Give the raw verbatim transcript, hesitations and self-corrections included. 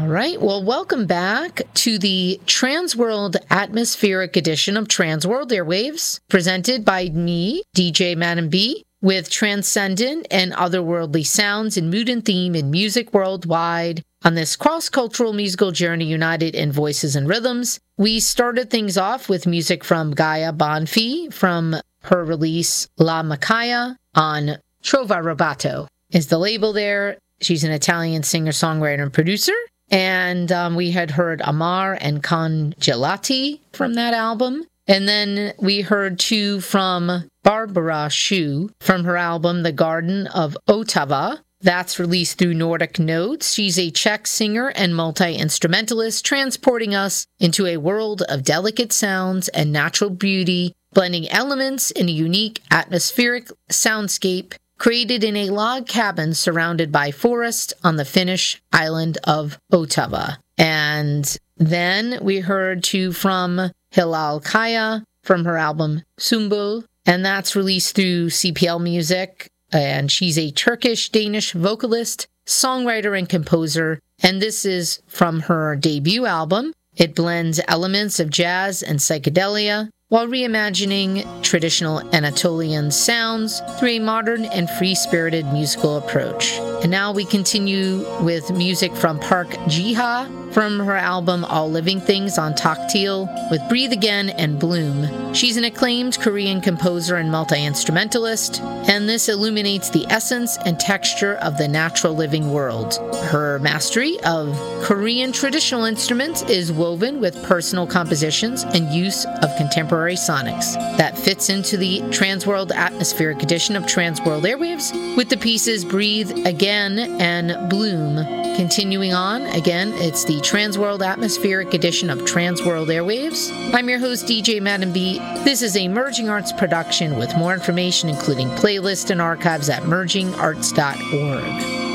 All right. Well, welcome back to the Transworld Atmospheric edition of Transworld Airwaves, presented by me, D J Madam B, with transcendent and otherworldly sounds and mood and theme in music worldwide. On this cross-cultural musical journey united in voices and rhythms, we started things off with music from Gaia Bonfi from her release La Macaya on Trova Robato is the label there. She's an Italian singer, songwriter, and producer. And um, we had heard Amar and Congelati from that album. And then we heard two from Barbara Shu from her album The Garden of Otava. That's released through Nordic Notes. She's a Czech singer and multi-instrumentalist, transporting us into a world of delicate sounds and natural beauty, blending elements in a unique atmospheric soundscape created in a log cabin surrounded by forest on the Finnish island of Otava. And then we heard two from Hilal Kaya from her album Sumbul, and that's released through C P L Music. And she's a Turkish-Danish vocalist, songwriter, and composer. And this is from her debut album. It blends elements of jazz and psychedelia while reimagining traditional Anatolian sounds through a modern and free-spirited musical approach. And now we continue with music from Park Jiha from her album All Living Things on Tactile with Breathe Again and Bloom. She's an acclaimed Korean composer and multi-instrumentalist, and this illuminates the essence and texture of the natural living world. Her mastery of Korean traditional instruments is woven with personal compositions and use of contemporary sonics. That fits into the Transworld Atmospheric edition of Transworld Airwaves with the pieces Breathe Again and Bloom. Continuing on, again, it's the Transworld Atmospheric edition of Transworld Airwaves. I'm your host, D J Madam B. This is a Merging Arts production with more information, including playlists and archives at merging arts dot org.